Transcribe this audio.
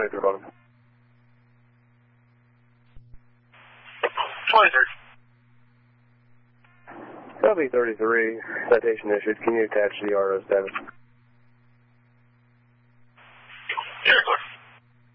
23 on him. 23. Copy 33, citation issued. Can you attach the RO7? Here, clear.